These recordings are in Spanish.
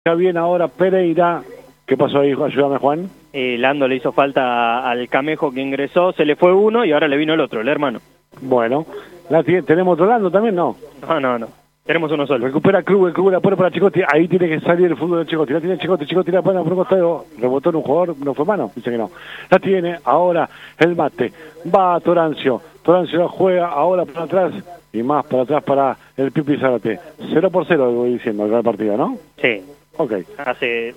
Ya viene ahora Pereira. ¿Qué pasó ahí? Ayúdame, Juan. Lando le hizo falta al Camejo que ingresó, se le fue uno y ahora le vino el otro, el hermano. Bueno, ¿tenemos otro Lando también? No. No. Tenemos uno solo. Recupera Kruger, la pone para Chicotti. Ahí tiene que salir el fútbol de Chicotti. La tiene Chicotti la pone por un costado. Rebotó en un jugador, no fue mano. Dice que no. La tiene ahora el Mate. Va a Torancio. Torancio la juega ahora para atrás. Y más para atrás para el Pipi Zárate. 0-0, voy diciendo, el partido, ¿no? Sí. Ok. Hace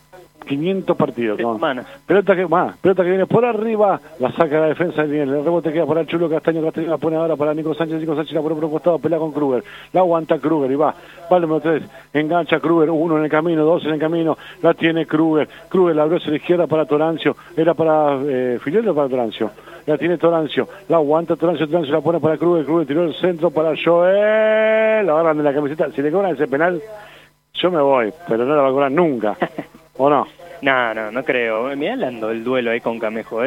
500 partidos. ¿No? Semanas. Pelota que viene por arriba, la saca la defensa, el rebote queda para el Chulo Castaño la pone ahora para Nico Sánchez la pone por un costado, pelea con Kruger, la aguanta Kruger y va el número 3, engancha Kruger, 1 en el camino, 2 en el camino, la tiene Kruger la abrió hacia la izquierda para Torancio, era para Filiol o para Torancio, la tiene Torancio, la aguanta Torancio la pone para Kruger tiró el centro para Joel, la agarran de la camiseta, si le cobran ese penal, yo me voy, pero no la va a cobrar nunca. ¿O no? No creo. Mirá Lando el duelo ahí con Camejo,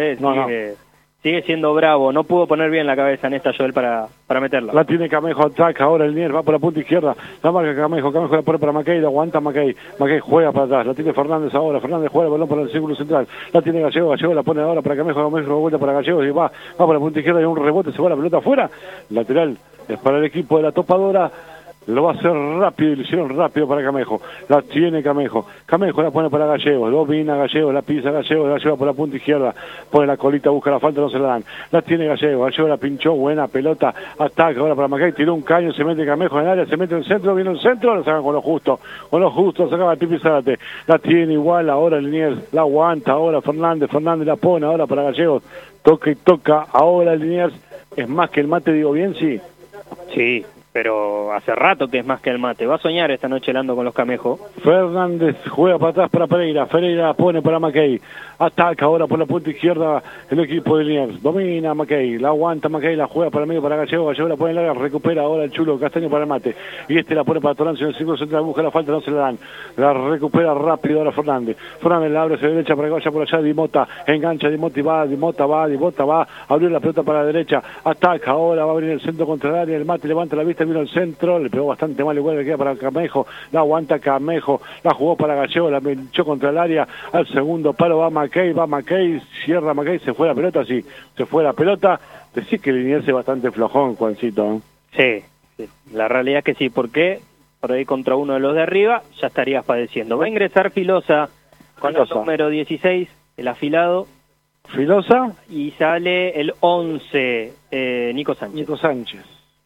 sigue siendo bravo, no pudo poner bien la cabeza en esta Joel para meterla. La tiene Camejo, ataca ahora el Nier, va por la punta izquierda, la marca Camejo la pone para Mackay, la aguanta Mackay juega para atrás, la tiene Fernández ahora, Fernández juega el balón para el círculo central, la tiene Gallego la pone ahora para Camejo vuelta para Gallego y va por la punta izquierda y un rebote, se va la pelota afuera, lateral, es para el equipo de la Topadora. Lo va a hacer rápido, y lo hicieron rápido para Camejo. La tiene Camejo la pone para Gallego, domina Gallego, la pisa Gallego por la punta izquierda, pone la colita, busca la falta, no se la dan. La tiene Gallego la pinchó, buena pelota, ataca ahora para Mackay, tiró un caño, se mete Camejo en el área, se mete en el centro, viene el centro, la sacan con lo justo, sacaba el Pipi Zárate. La tiene igual ahora Liniers, la aguanta ahora Fernández la pone ahora para Gallego, toca y toca ahora Liniers, es más que el Mate, digo bien, sí. Sí. Pero hace rato que es más que el Mate. Va a soñar esta noche Lando con los Camejos. Fernández juega para atrás para Pereira la pone para Mackay. Ataca ahora por la punta izquierda el equipo de Liniers. Domina Mackay, la aguanta Mackay, la juega para medio para Gallego la pone en larga, recupera ahora el Chulo Castaño para el Mate. Y la pone para Torancio en el círculo central, busca la falta, no se la dan. La recupera rápido ahora Fernández la abre hacia la derecha para que vaya por allá Dimota. Engancha Dimota y va, Dimota va, abrió la pelota para la derecha. Ataca ahora, va a venir el centro contra el área, el Mate levanta la vista, vino al centro, le pegó bastante mal, igual le queda para Camejo, la aguanta Camejo, la jugó para Gallego, la echó contra el área, al segundo palo va Mackay, cierra Mackay, se fue la pelota, sí, se fue la pelota. Decís que el Liniers es bastante flojón, Juancito, ¿eh? Sí, la realidad es que sí, porque por ahí contra uno de los de arriba ya estarías padeciendo. Va a ingresar Filosa con el número 16, el afilado. Filosa. Y sale el 11, Nico Sánchez.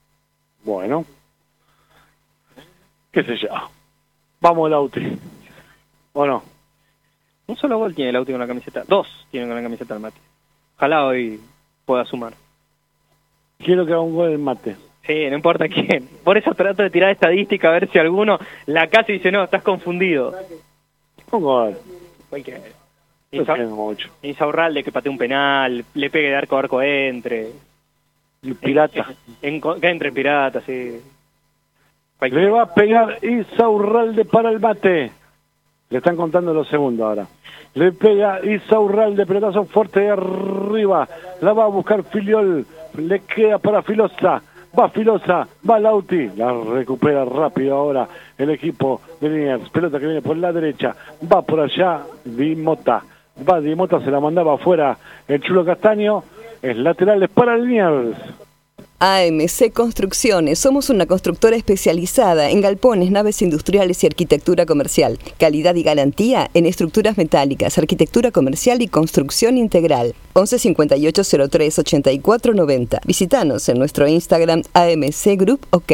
Bueno, qué sé yo. Vamos Lauti. ¿O no? Un solo gol tiene el Lauti con la camiseta. 2 tiene con la camiseta el Mate. Ojalá hoy pueda sumar. Quiero que haga un gol el Mate. Sí, no importa quién. Por eso trato de tirar estadística a ver si alguno la casa dice, no, estás confundido. Un gol. Cualquiera. Mucho. Insaurralde que patee un penal, le pegue de arco a arco, entre. Pirata. Que entre Pirata, sí. Le va a pegar Insaurralde para el Mate. Le están contando los segundos ahora. Le pega Insaurralde, pelotazo fuerte de arriba. La va a buscar Filiol. Le queda para Filosa. Va Filosa, va Lauti. La recupera rápido ahora el equipo de Liniers. Pelota que viene por la derecha. Va por allá Dimota. Se la mandaba afuera el Chulo Castaño. Es laterales para Liniers. AMC Construcciones. Somos una constructora especializada en galpones, naves industriales y arquitectura comercial. Calidad y garantía en estructuras metálicas, arquitectura comercial y construcción integral. 11 58 03 84 90. Visítanos en nuestro Instagram AMC Group OK.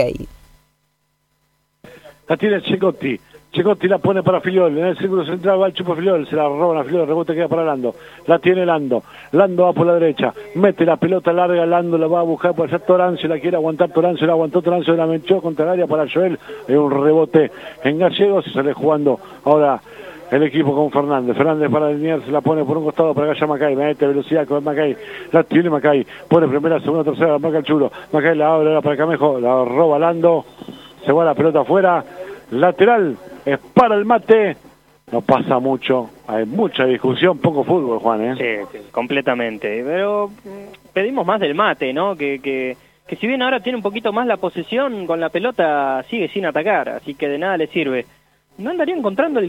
La tiene Chicotti la pone para Filiol, en el círculo central va el chupo Filiol, se la roban a Filiol, el rebote queda para Lando, la tiene Lando va por la derecha, mete la pelota larga, Lando la va a buscar por allá Torancio, la quiere aguantar Torancio, la aguantó Torancio, la mechó contra el área para Joel, es un rebote en Gallegos y sale jugando ahora el equipo con Fernández para el Liniers, se la pone por un costado para allá Mackay, mete velocidad con Mackay, la tiene Mackay, pone primera, segunda, tercera, la marca el Chulo, Mackay la abre ahora para Camejo, la roba Lando, se va la pelota afuera, lateral, es para el Mate, no pasa mucho, hay mucha discusión, poco fútbol, Juan, ¿eh? Sí, completamente, pero pedimos más del Mate, ¿no? Que si bien ahora tiene un poquito más la posesión, con la pelota sigue sin atacar, así que de nada le sirve. No andaría encontrando el